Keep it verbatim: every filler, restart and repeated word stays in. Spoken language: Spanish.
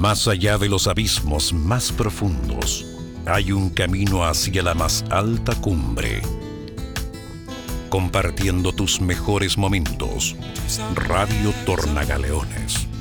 Más allá de los abismos más profundos, hay un camino hacia la más alta cumbre. Compartiendo tus mejores momentos, Radio Tornagaleones.